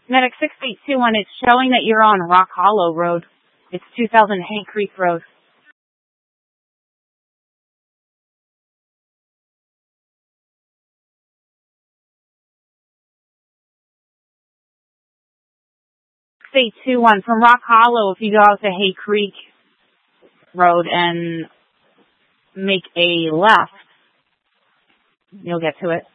Medic 6821, it's showing that you're on Rock Hollow Road. It's 2000 Hay Creek Road. State 21 from Rock Hollow. If you go out to Hay Creek Road and make a left, you'll get to it.